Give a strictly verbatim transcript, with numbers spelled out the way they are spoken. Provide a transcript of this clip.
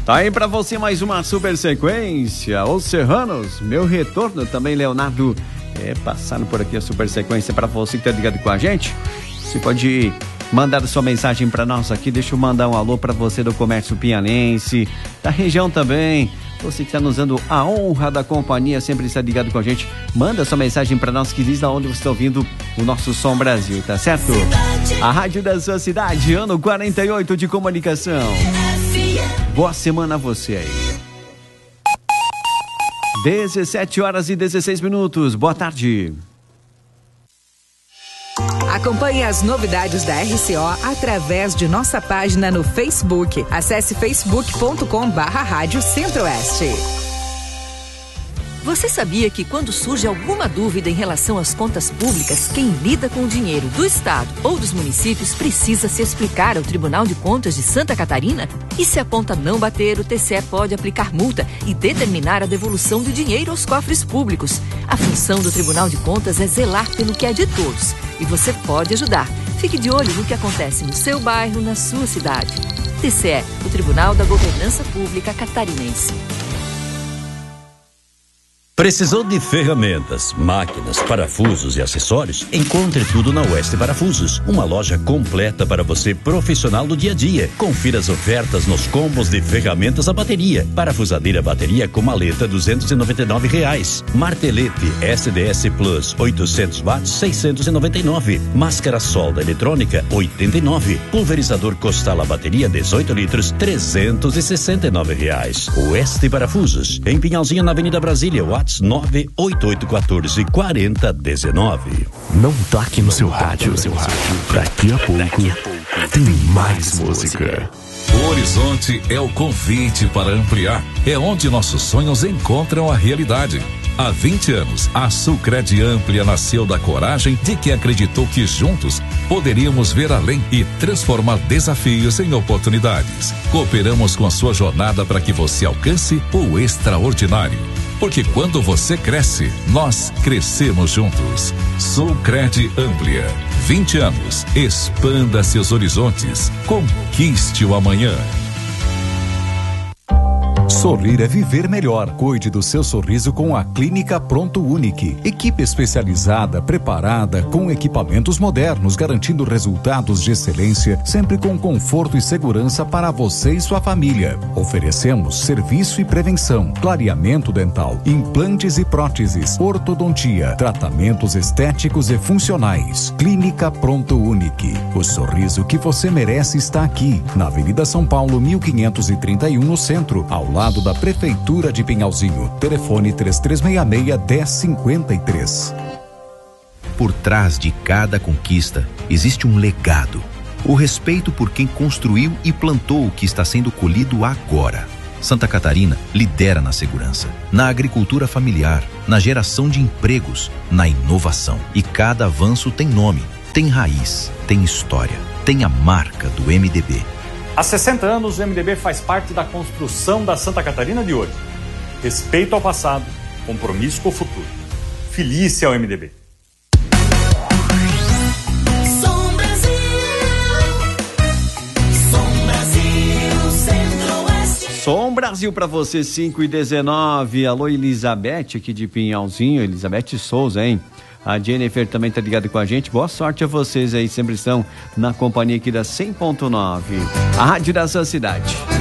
Tá aí pra você mais uma super sequência, Os Serranos, Meu Retorno, também Leonardo, é, passando por aqui a super sequência pra você que tá ligado com a gente. Você pode mandar sua mensagem pra nós aqui, deixa eu mandar um alô pra você do comércio pianense, da região também, você que tá nos dando a honra da companhia, sempre está ligado com a gente, manda sua mensagem pra nós que diz da onde você está ouvindo o nosso Som Brasil, tá certo? A rádio da sua cidade, ano quarenta e oito de comunicação. Boa semana a você aí. dezessete horas e dezesseis minutos. Boa tarde. Acompanhe as novidades da R C O através de nossa página no Facebook. Acesse facebook ponto com barra Rádio Centro-Oeste. Você sabia que quando surge alguma dúvida em relação às contas públicas, quem lida com o dinheiro do Estado ou dos municípios precisa se explicar ao Tribunal de Contas de Santa Catarina? E se a conta não bater, o T C E pode aplicar multa e determinar a devolução do dinheiro aos cofres públicos. A função do Tribunal de Contas é zelar pelo que é de todos. E você pode ajudar. Fique de olho no que acontece no seu bairro, na sua cidade. T C E, o Tribunal da Governança Pública Catarinense. Precisou de ferramentas, máquinas, parafusos e acessórios? Encontre tudo na Oeste Parafusos, uma loja completa para você profissional do dia a dia. Confira as ofertas nos combos de ferramentas a bateria. Parafusadeira bateria com maleta duzentos e noventa e nove reais. Martelete S D S Plus oitocentos watts seiscentos e noventa e nove. Máscara solda eletrônica oitenta e nove. Pulverizador Costala bateria dezoito litros trezentos e sessenta e nove reais. Oeste Parafusos, em Pinhalzinho na Avenida Brasília, WhatsApp nove oito oito um quatro quatro zero um nove. Não toque no seu rádio, seu rádio. Daqui a pouco tem mais música. O Horizonte é o convite para ampliar. É onde nossos sonhos encontram a realidade. Há vinte anos, a Sulcred Amplia nasceu da coragem de quem acreditou que juntos poderíamos ver além e transformar desafios em oportunidades. Cooperamos com a sua jornada para que você alcance o extraordinário. Porque quando você cresce, nós crescemos juntos. Sulcred Amplia. vinte anos. Expanda seus horizontes. Conquiste o amanhã. Sorrir é viver melhor. Cuide do seu sorriso com a Clínica Pronto Unique. Equipe especializada, preparada, com equipamentos modernos, garantindo resultados de excelência, sempre com conforto e segurança para você e sua família. Oferecemos serviço e prevenção, clareamento dental, implantes e próteses, ortodontia, tratamentos estéticos e funcionais. Clínica Pronto Unique. O sorriso que você merece está aqui, na Avenida São Paulo, mil quinhentos e trinta e um, no centro, ao lado da Prefeitura de Pinhalzinho. Telefone três três seis seis, um zero cinco três. Por trás de cada conquista existe um legado. O respeito por quem construiu e plantou o que está sendo colhido agora. Santa Catarina lidera na segurança, na agricultura familiar, na geração de empregos, na inovação. E cada avanço tem nome, tem raiz, tem história, tem a marca do M D B. Há sessenta anos, o M D B faz parte da construção da Santa Catarina de hoje. Respeito ao passado, compromisso com o futuro. Feliz ao M D B. Som Brasil, Som Brasil, Centro-Oeste. Som Brasil pra você, cinco e dezenove. Alô, Elizabeth aqui de Pinhalzinho, Elizabeth Souza, hein? A Jennifer também tá ligada com a gente. Boa sorte a vocês aí, sempre estão na companhia aqui da cem ponto nove, a rádio da sua cidade.